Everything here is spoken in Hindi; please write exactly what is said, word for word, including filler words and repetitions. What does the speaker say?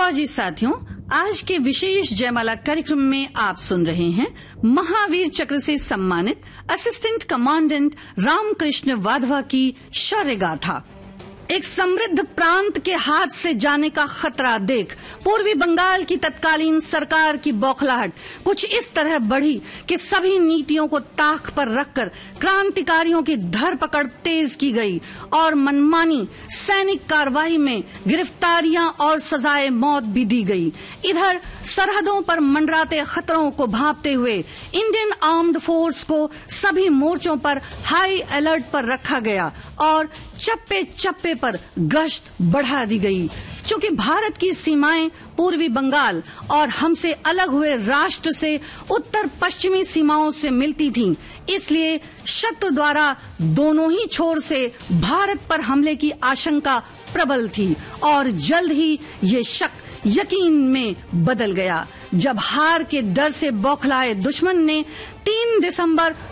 फौजी साथियों, आज के विशेष जयमाला कार्यक्रम में आप सुन रहे हैं महावीर चक्र से सम्मानित असिस्टेंट कमांडेंट रामकृष्ण वाधवा की शौर्य गाथा। एक समृद्ध प्रांत के हाथ से जाने का खतरा देख पूर्वी बंगाल की तत्कालीन सरकार की बौखलाहट कुछ इस तरह बढ़ी कि सभी नीतियों को ताक पर रखकर क्रांतिकारियों की धरपकड़ तेज की गई और मनमानी सैनिक कार्रवाई में गिरफ्तारियां और सजाए मौत भी दी गई। इधर सरहदों पर मंडराते खतरों को भांपते हुए इंडियन आर्म्ड फोर्स को सभी मोर्चों पर हाई अलर्ट पर रखा गया और चप्पे चप्पे पर गश्त बढ़ा दी गई। चूंकि भारत की सीमाएं पूर्वी बंगाल और हमसे अलग हुए राष्ट्र से उत्तर पश्चिमी सीमाओं से मिलती थीं, इसलिए शत्रु द्वारा दोनों ही छोर से भारत पर हमले की आशंका प्रबल थी और जल्द ही ये शक यकीन में बदल गया जब हार के डर से बौखलाए दुश्मन ने तीन दिसंबर